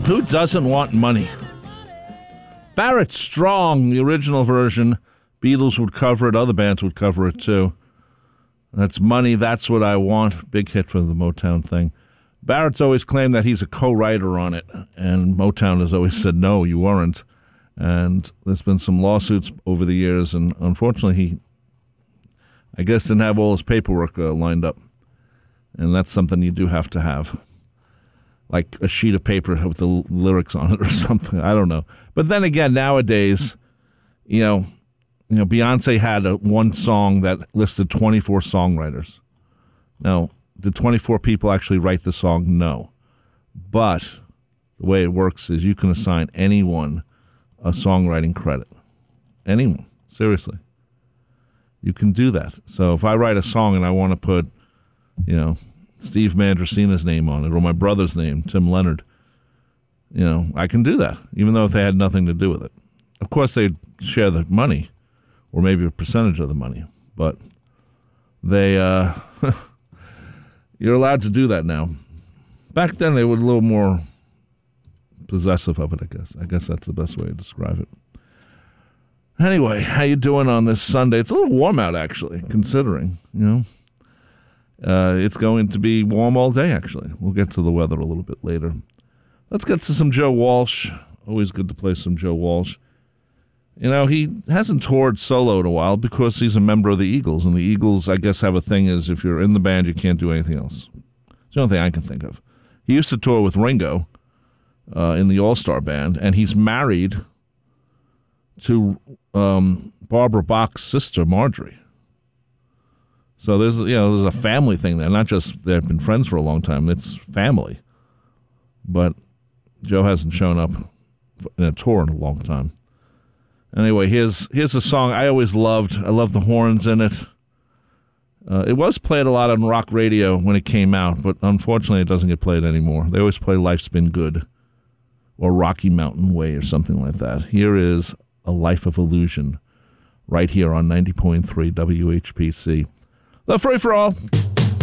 Who doesn't want money? Barrett Strong, the original version. Beatles would cover it. Other bands would cover it, too. That's Money, That's What I Want. Big hit for the Motown thing. Barrett's always claimed that he's a co-writer on it, and Motown has always said, no, you weren't. And there's been some lawsuits over the years, and unfortunately he, I guess, didn't have all his paperwork lined up. And that's something you do have to have. Like a sheet of paper with the lyrics on it or something. I don't know. But then again, nowadays, you know, Beyonce had one song that listed 24 songwriters. Now, did 24 people actually write the song? No. But the way it works is you can assign anyone a songwriting credit. Anyone. Seriously. You can do that. So if I write a song and I want to put, Steve Mandracina's name on it, or my brother's name, Tim Leonard, I can do that, even though if they had nothing to do with it. Of course, they'd share the money, or maybe a percentage of the money, but they, you're allowed to do that now. Back then, they were a little more possessive of it, I guess. I guess that's the best way to describe it. Anyway, how you doing on this Sunday? It's a little warm out, actually, considering, it's going to be warm all day, actually. We'll get to the weather a little bit later. Let's get to some Joe Walsh. Always good to play some Joe Walsh. He hasn't toured solo in a while because he's a member of the Eagles. And the Eagles, I guess, have a thing is if you're in the band, you can't do anything else. It's the only thing I can think of. He used to tour with Ringo in the All-Star Band, and he's married to Barbara Bach's sister, Marjorie. So there's a family thing there. Not just they've been friends for a long time. It's family. But Joe hasn't shown up in a tour in a long time. Anyway, here's a song I always loved. I love the horns in it. It was played a lot on rock radio when it came out, but unfortunately it doesn't get played anymore. They always play Life's Been Good or Rocky Mountain Way or something like that. Here is A Life of Illusion right here on 90.3 WHPC. The Free for All.